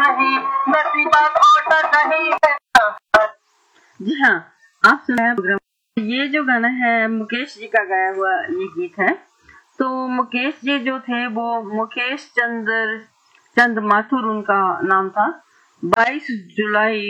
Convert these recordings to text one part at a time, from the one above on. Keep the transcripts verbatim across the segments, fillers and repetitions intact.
नहीं, नसीबा खोटा नहीं। जी हाँ, आप सुना है प्रोग्राम। ये जो गाना है मुकेश जी का गाया हुआ ये गीत है। तो मुकेश जी जो थे वो मुकेश चंद्र चंद माथुर उनका नाम था। बाईस जुलाई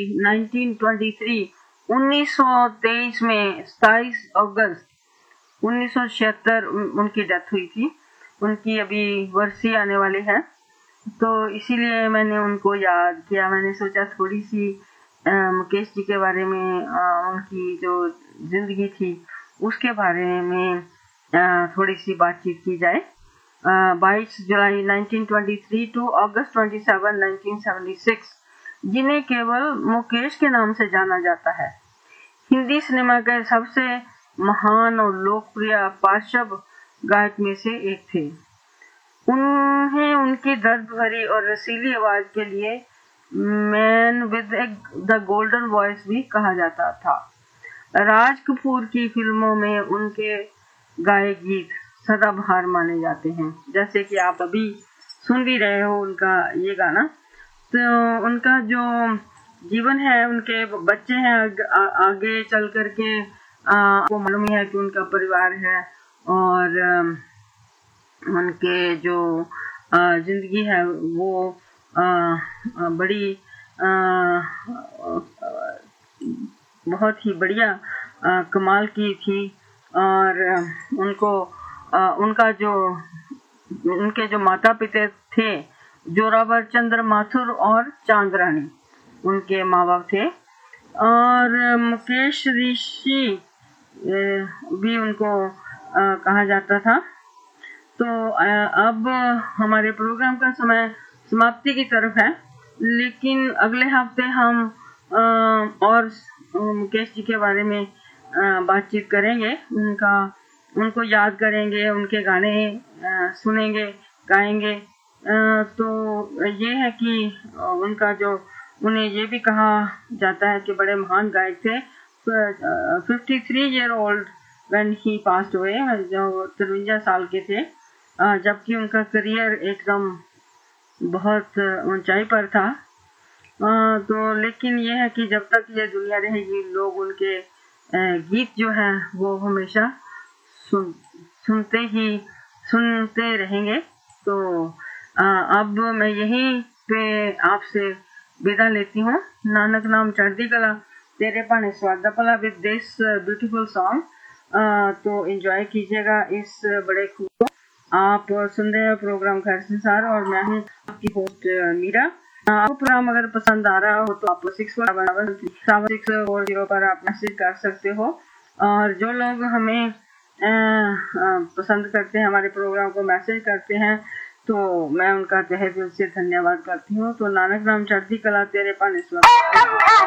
उन्नीस सौ तेईस में सत्ताईस अगस्त उन्नीस सौ छिहत्तर उनकी डेथ हुई थी। उनकी अभी वर्षी आने वाली है, तो इसीलिए मैंने उनको याद किया। मैंने सोचा थोड़ी सी मुकेश जी के बारे में, आ, उनकी जो जिंदगी थी उसके बारे में आ, थोड़ी सी बातचीत की जाए। बाईस जुलाई उन्नीस सौ तेईस टू अगस्त सत्ताईस उन्नीस सौ छिहत्तर, जिन्हें केवल मुकेश के नाम से जाना जाता है, हिंदी सिनेमा के सबसे महान और लोकप्रिय पार्श्व गायक में से एक थे। उन्हें उनकी दर्द भरी और रसीली आवाज के लिए man with the golden voice भी कहा जाता था। राज कपूर की फिल्मों में उनके गाए गीत सदाबहार माने जाते हैं, जैसे कि आप अभी सुन भी रहे हो उनका ये गाना। तो उनका जो जीवन है, उनके बच्चे हैं, आ, आगे चल करके आपको मालूम है कि उनका परिवार है, और आ, उनके जो जिंदगी है वो आ, बड़ी आ, बहुत ही बढ़िया आ, कमाल की थी। और उनको आ, उनका जो उनके जो माता पिता थे, जोरावर चंद्र माथुर और चांदरानी उनके माँ बाप थे। और मुकेश ऋषि भी उनको आ, कहा जाता था। तो अब हमारे प्रोग्राम का समय समाप्ति की तरफ है, लेकिन अगले हफ्ते हम और मुकेश जी के बारे में बातचीत करेंगे, उनका उनको याद करेंगे, उनके गाने सुनेंगे, गाएंगे। तो ये है कि उनका जो उन्हें ये भी कहा जाता है कि बड़े महान गायक थे। Fifty three year old when he passed away, जो तिरवंजा साल के थे, जबकि उनका करियर एकदम बहुत ऊंचाई पर था। तो लेकिन यह है कि जब तक ये दुनिया रहेगी, लोग उनके गीत जो हैं वो हमेशा सुन सुनते ही सुनते रहेंगे। तो अब मैं यहीं पे आपसे विदा लेती हूँ। नानक नाम चढ़ती कला, तेरे पाने स्वादा पला विद दिस ब्यूटीफुल सॉन्ग। तो एंजॉय कीजिएगा इस बड़े खूब। आप सुन रहे हैं प्रोग्राम घर संसार, और मैं हूँ आपकी होस्ट मीरा। आपको प्रोग्राम अगर पसंद आ रहा हो तो आप six one seven six four zero पर आप मैसेज कर सकते हो। और जो लोग हमें आ, आ, पसंद करते हैं, हमारे प्रोग्राम को मैसेज करते हैं, तो मैं उनका तहे दिल से धन्यवाद करती हूँ। तो नानक नाम चढ़ती कला, तेरे पाने स्वादा।